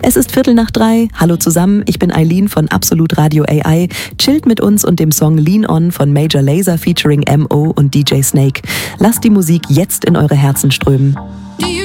Es ist 2:15. Hallo zusammen, ich bin Eileen von Absolut Radio AI. Chillt mit uns und dem Song Lean On von Major Lazer featuring MO und DJ Snake. Lasst die Musik jetzt in eure Herzen strömen.